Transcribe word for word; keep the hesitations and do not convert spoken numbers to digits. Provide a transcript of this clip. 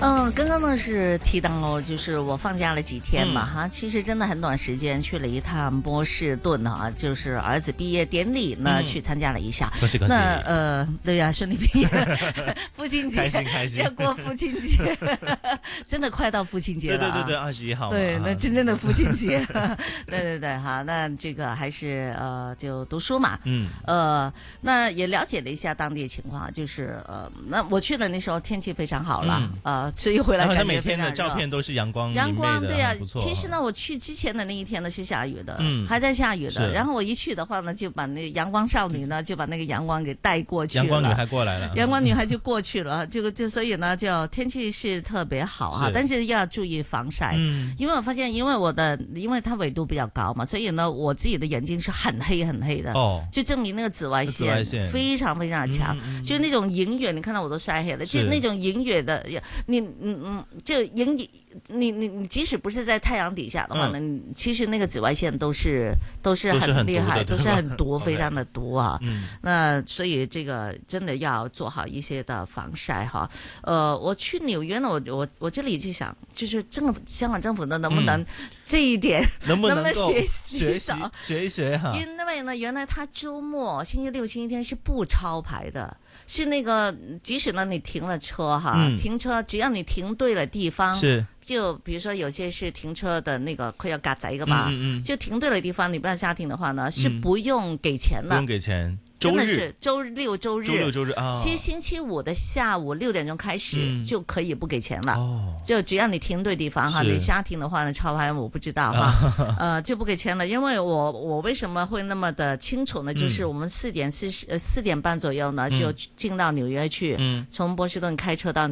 嗯，刚刚呢是提到哦，就是我放假了几天嘛，哈、嗯，其实真的很短时间去了一趟波士顿啊，就是儿子毕业典礼呢、嗯、去参加了一下。 恭喜恭喜！ 那呃，对呀、啊，顺利毕业，父親節開心開心， 要過父親節，真的快到父親節了、啊。 對對對對，二十一號。 對，那真正的父親節。對對對，哈，那這個還是呃就讀書嘛，嗯，呃，那也了解了一下當地情況，就是呃，那我去的那時候天氣非常好了，嗯、呃。所以回來感覺每天的照片都是陽光陽光，對呀、啊。其實呢， 我去之前的那一天呢是下雨的，嗯，還在下雨的。然後我一去的話呢，就把那個陽光少女呢就把那個陽光給帶過去了。 陽光女孩過來了， 陽光女孩就過去了。這個就所以呢，就天氣是特別好哈，但是要注意防曬。嗯，因為我發現，因為我的因為它緯度比較高嘛，所以呢，我自己的眼睛是很黑很黑的。哦，就證明那個紫外線非常非常強，嗯、就是那種隱遠，你看到我都曬黑了，就那種隱遠的你。嗯嗯，就影你你你即使不是在太陽底下的話呢，嗯、其實那個紫外線都是都是很厲害，都是很毒，非常的毒啊。嗯、那所以這個真的要做好一些的防曬哈。呃，我去紐約呢，我我我這裡就想，就是政府香港政府呢，能不能這一點、 嗯、能不能， 能不能學習學習學一學哈？ 因為呢，原來他周末星期六、星期天是不抄牌的。是那個，即使呢你停了車哈，嗯、停車只要你停對了地方，是就比如說有些是停車的那個會要格仔噶嘛，嗯嗯、就停對了地方，你不要瞎停的話呢，是不用給錢的， 不用給錢。 真的是周六周日， 周六周日啊， 其實星期五的下午六點鐘開始就可以不給錢了，嗯、就只要你停對地方哈，你瞎停的話呢，抄牌我不知道哈，呃就不給錢了。因為我我為什麼會那麼的清楚呢？就是我們四點四十呃四點半左右呢就進到紐約去，嗯、從波士頓開車到。